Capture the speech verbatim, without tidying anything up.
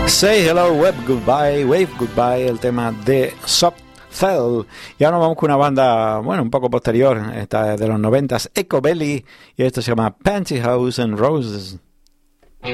Say Hello, Wave Goodbye, Wave Goodbye, el tema de Soft Cell. Y ahora vamos con una banda, bueno, un poco posterior, esta es de los noventas, Ecobelly, y esto se llama Pantyhose and Roses.